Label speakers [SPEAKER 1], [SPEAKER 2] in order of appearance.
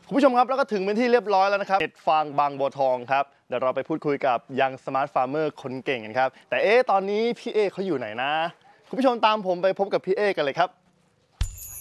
[SPEAKER 1] คุณผู้ชมครับแล้วก็ถึงเป็นที่เรียบร้อยแล้วนะครับเห็ดฟางบางบัวทองครับเดี๋ยวเราไปพูดคุยกับยังสมาร์ทฟาร์มเมอร์คนเก่งกันครับแต่ตอนนี้พี่เอเขาอยู่ไหนนะคุณผู้ชมตามผมไปพบกับพี่เอกันเลยครับ